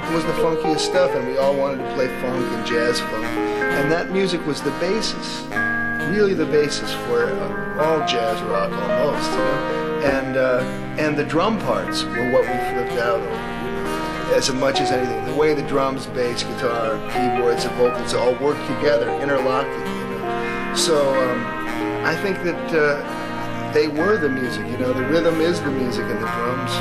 was the funkiest stuff, and we all wanted to play funk and jazz funk. And that music was the basis, really the basis for all jazz rock almost, you know. And the drum parts were what we flipped out over, you know, as much as anything. The way the drums, bass, guitar, keyboards, and vocals all work together, interlocking, you know. So I think that they were the music, you know. The rhythm is the music, and the drums